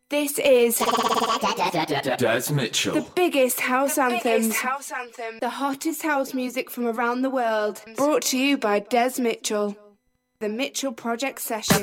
This is Des Mitchell. the biggest house anthems, the hottest house music from around the world, brought to you by Des Mitchell. The Mitchell Project Session.